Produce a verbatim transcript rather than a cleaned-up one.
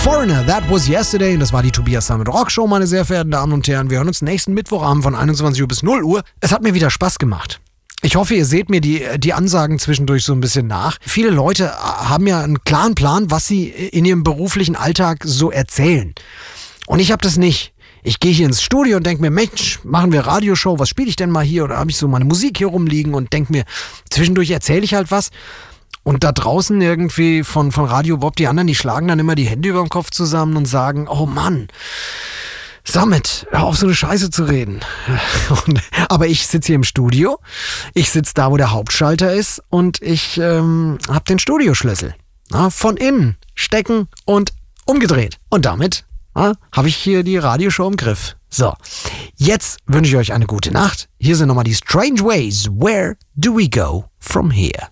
Foreigner, that was yesterday. Und das war die Tobias Summit Rock Show, meine sehr verehrten Damen und Herren. Wir hören uns nächsten Mittwochabend von einundzwanzig Uhr bis null Uhr. Es hat mir wieder Spaß gemacht. Ich hoffe, ihr seht mir die, die Ansagen zwischendurch so ein bisschen nach. Viele Leute haben ja einen klaren Plan, was sie in ihrem beruflichen Alltag so erzählen. Und ich habe das nicht. Ich gehe hier ins Studio und denke mir, Mensch, machen wir Radioshow, was spiele ich denn mal hier? Oder habe ich so meine Musik hier rumliegen und denke mir, zwischendurch erzähle ich halt was. Und da draußen irgendwie von, von Radio Bob, die anderen, die schlagen dann immer die Hände über dem Kopf zusammen und sagen, oh Mann, Summit, hör auf so eine Scheiße zu reden. Und, aber ich sitze hier im Studio, ich sitze da, wo der Hauptschalter ist und ich ähm, habe den Studioschlüssel. Na, von innen stecken und umgedreht. Und damit habe ich hier die Radioshow im Griff. So, jetzt wünsche ich euch eine gute Nacht. Hier sind nochmal die Strange Ways. Where do we go from here?